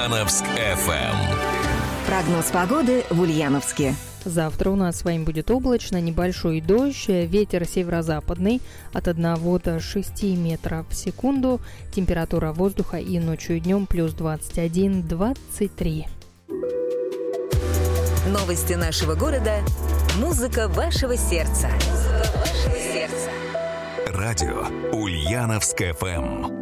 Ульяновск FM. Прогноз погоды в Ульяновске. Завтра у нас с вами будет облачно, небольшой дождь, ветер северо-западный от 1 до 6 метров в секунду, температура воздуха и ночью и днем плюс 21-23. Новости нашего города. Музыка вашего сердца. Радио Ульяновск FM.